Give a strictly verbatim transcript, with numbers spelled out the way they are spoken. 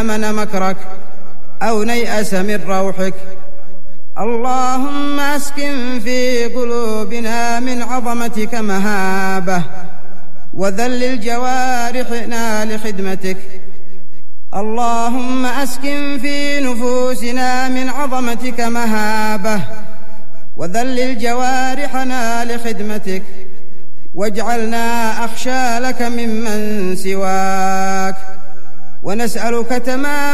آمن مكرك أو نيأس من روحك. اللهم أسكن في قلوبنا من عظمتك مهابة، وذلل جوارحنا لخدمتك. اللهم أسكن في نفوسنا من عظمتك مهابة، وذلل جوارحنا لخدمتك، واجعلنا أخشى لك ممن سواك، ونسألك تمام